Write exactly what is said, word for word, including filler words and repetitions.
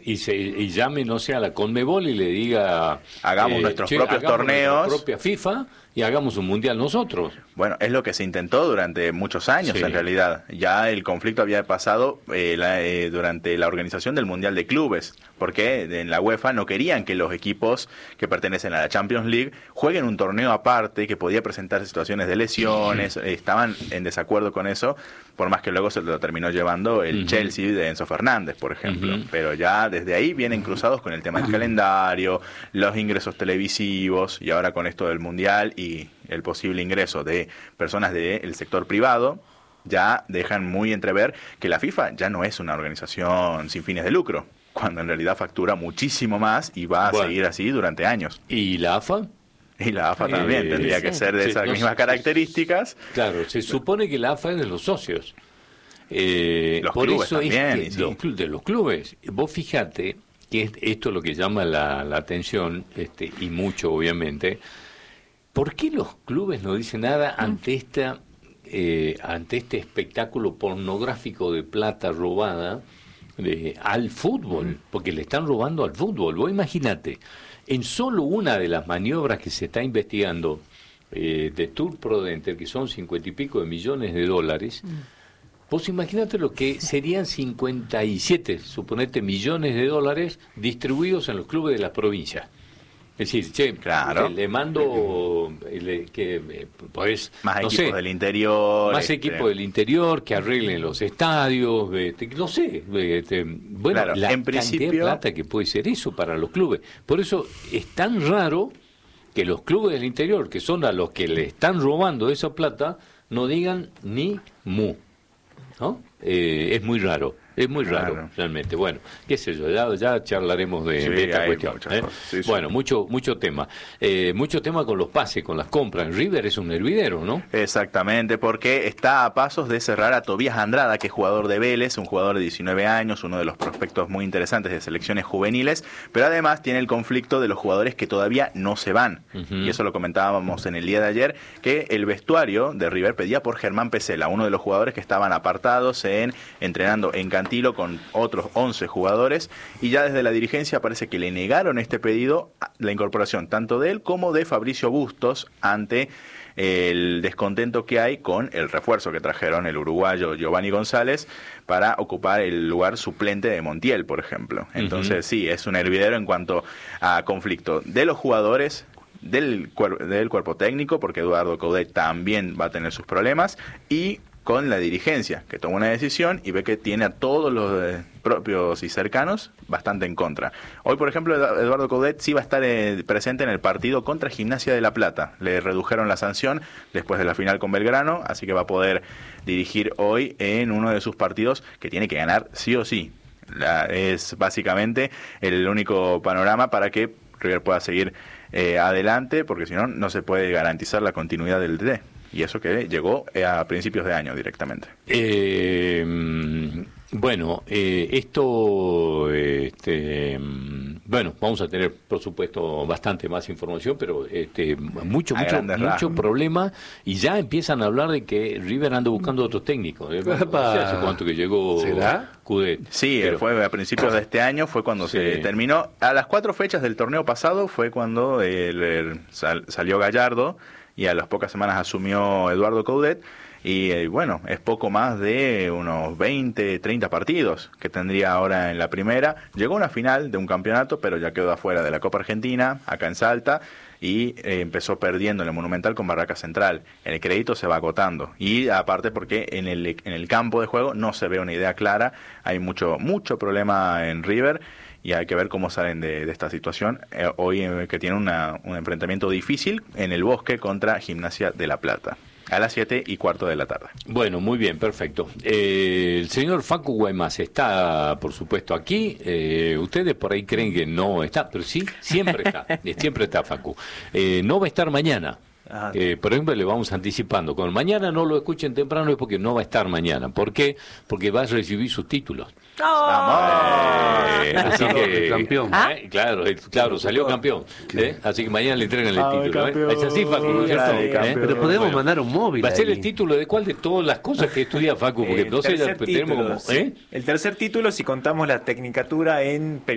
y, se, y llame, no sé, a la Conmebol y le diga... Hagamos eh, nuestros che, propios hagamos torneos. Nuestra propia FIFA y hagamos un mundial nosotros. Bueno, es lo que se intentó durante muchos años, sí. En realidad. Ya el conflicto había pasado eh, la, eh, durante la organización del Mundial de Clubes, porque en la UEFA no querían que los equipos que pertenecen a la Champions League jueguen un torneo aparte que podía presentar situaciones de lesiones. Uh-huh. Estaban en desacuerdo con eso, por más que luego se lo terminó llevando el uh-huh. Chelsea de Enzo Fernández, por ejemplo. Uh-huh. Pero ya desde ahí vienen cruzados con el tema del calendario, los ingresos televisivos, y ahora con esto del Mundial y el posible ingreso de personas del sector privado, ya dejan muy entrever que la FIFA ya no es una organización sin fines de lucro, cuando en realidad factura muchísimo más y va a bueno. seguir así durante años. ¿Y la A F A? Y la A F A también eh, tendría sí, que ser de sí, esas no, mismas características. Claro, se supone que la A F A es de los socios. Eh, los por clubes eso también. Es que los, sí. De los clubes. Vos fíjate que esto es lo que llama la, la atención, este, y mucho obviamente. ¿Por qué los clubes no dicen nada ante esta eh, ante este espectáculo pornográfico de plata robada eh, al fútbol? Porque le están robando al fútbol. Vos imagínate, en solo una de las maniobras que se está investigando eh, de Tour Prodenter, que son cincuenta y pico de millones de dólares, vos imagínate lo que serían cincuenta y siete, suponete, millones de dólares distribuidos en los clubes de las provincias. Es decir, che, claro. le mando le, que pues, más no equipos sé, del interior, más este... equipos del interior que arreglen los estadios, este, no sé, este, bueno, claro, la en cantidad principio... de plata que puede ser eso para los clubes. Por eso es tan raro que los clubes del interior, que son a los que le están robando esa plata, no digan ni mu, ¿no? Eh, es muy raro. Es muy raro, claro. Realmente. Bueno, qué sé yo, ya, ya charlaremos de, sí, de esta cuestión. ¿eh? Sí, sí. Bueno, mucho mucho tema. Eh, mucho tema con los pases, con las compras. River es un hervidero, ¿no? Exactamente, porque está a pasos de cerrar a Tobías Andrada, que es jugador de Vélez, un jugador de diecinueve años, uno de los prospectos muy interesantes de selecciones juveniles, pero además tiene el conflicto de los jugadores que todavía no se van. Uh-huh. Y eso lo comentábamos en el día de ayer, que el vestuario de River pedía por Germán Pesela, uno de los jugadores que estaban apartados en entrenando en Cantillo con otros once jugadores, y ya desde la dirigencia parece que le negaron este pedido, la incorporación tanto de él como de Fabricio Bustos, ante el descontento que hay con el refuerzo que trajeron, el uruguayo Giovanni González, para ocupar el lugar suplente de Montiel, por ejemplo. Entonces uh-huh. sí, es un hervidero en cuanto a conflicto de los jugadores, del, cuer- del cuerpo técnico, porque Eduardo Coudet también va a tener sus problemas, y con la dirigencia, que toma una decisión y ve que tiene a todos los eh, propios y cercanos bastante en contra. Hoy, por ejemplo, Eduardo Coudet sí va a estar eh, presente en el partido contra Gimnasia de La Plata. Le redujeron la sanción después de la final con Belgrano, así que va a poder dirigir hoy en uno de sus partidos que tiene que ganar sí o sí. La, es básicamente el único panorama para que River pueda seguir eh, adelante, porque si no, no se puede garantizar la continuidad del D T. Y eso que llegó a principios de año directamente. Eh, bueno, eh, esto, este, bueno, vamos a tener, por supuesto, bastante más información, pero este, mucho, a mucho, mucho problema, y ya empiezan a hablar de que River anda buscando otros técnicos. ¿Eh? No sé hace cuánto que llegó Coudet. Sí, pero... fue a principios de este año, fue cuando sí. se terminó. A las cuatro fechas del torneo pasado fue cuando el, el, sal, salió Gallardo, y a las pocas semanas asumió Eduardo Coudet, y eh, bueno, es poco más de unos veinte, treinta partidos que tendría ahora en la primera. Llegó a una final de un campeonato, pero ya quedó afuera de la Copa Argentina, acá en Salta, y eh, empezó perdiendo en el Monumental con Barraca Central. El crédito se va agotando, y aparte porque en el, en el campo de juego no se ve una idea clara, hay mucho, mucho problema en River, y hay que ver cómo salen de, de esta situación. Eh, hoy eh, que tiene una, un enfrentamiento difícil en el Bosque contra Gimnasia de La Plata, a las siete y cuarto de la tarde. Bueno, muy bien, perfecto. Eh, el señor Facu Guaymas está, por supuesto, aquí. Eh, ustedes por ahí creen que no está, pero sí, siempre está. Siempre está Facu. Eh, no va a estar mañana. Ah, eh, por ejemplo, le vamos anticipando. Cuando mañana no lo escuchen temprano es porque no va a estar mañana. ¿Por qué? Porque va a recibir sus títulos. ¡Oh! Eh, así que campeón. ¿Ah? Eh, claro, eh, claro, salió campeón. ¿eh? Así que mañana le entregan el ah, título. ¿eh? Es así, Facu, ¿cierto? ¿Eh? Pero podemos bueno, mandar un móvil. Va a ser ahí. el título de cuál de todas las cosas que estudia Facu, porque el no sé, ya título, tenemos como, ¿eh? El tercer título, si contamos la tecnicatura en